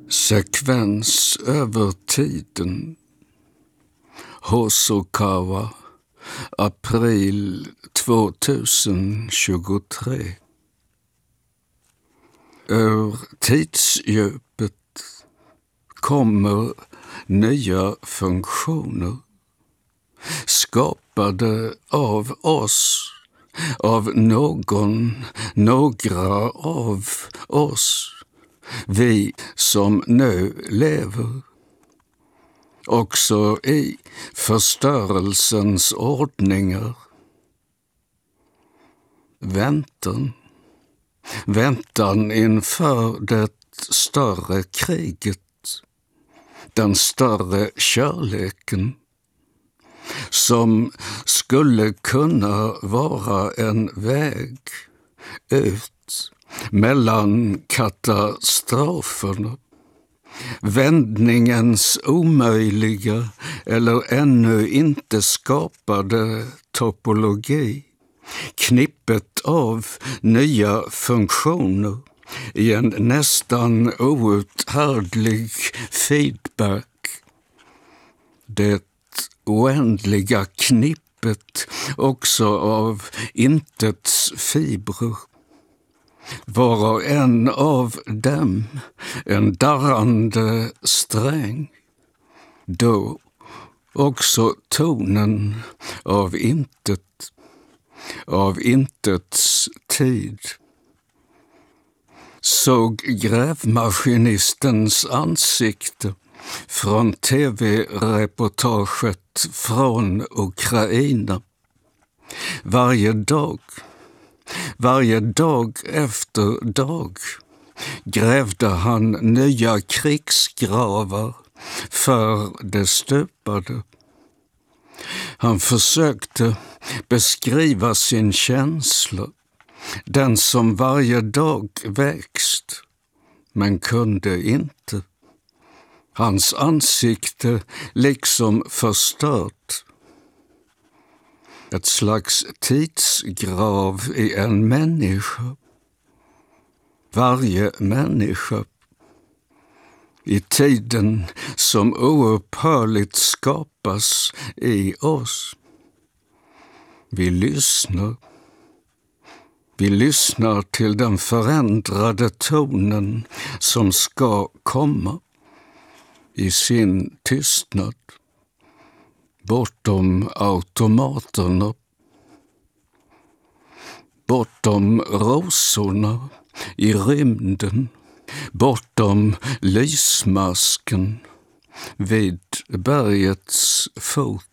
Sekvens över tiden. Hosokawa, april 2023. Ur tidsdjupet kommer nya funktioner, skapade av oss, av någon, några av oss, vi som nu lever. Också i förstörelsens ordningar. Väntan inför det större kriget, den större kärleken, som skulle kunna vara en väg ut mellan katastroferna. Vändningens omöjliga eller ännu inte skapade topologi, knippet av nya funktioner i en nästan outhärdlig feedback. Det oändliga knippet också av intets fibrer. Var och en av dem en darrande sträng. Då också tonen av intets tid. Såg grävmaskinistens ansikte från tv-reportaget från Ukraina. Varje dag efter dag grävde han nya krigsgravar för det stupade. Han försökte beskriva sin känsla, den som varje dag växt, men kunde inte. Hans ansikte liksom förstört. Ett slags tidsgrav i en människa. Varje människa. I tiden som oupphörligt skapas i oss. Vi lyssnar till den förändrade tonen som ska komma i sin tystnad. Bortom automaterna, bortom rosorna i rymden, bortom lysmasken vid bergets fot.